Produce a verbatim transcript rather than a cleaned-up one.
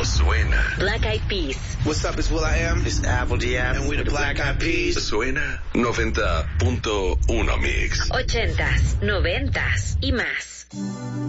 suena. Black Eyed Peas. What's up, it's will.i.am. It's Apple Diab. And we're the Black Eyed Peas. Suena noventa punto uno Mix. Ochentas, noventas y más.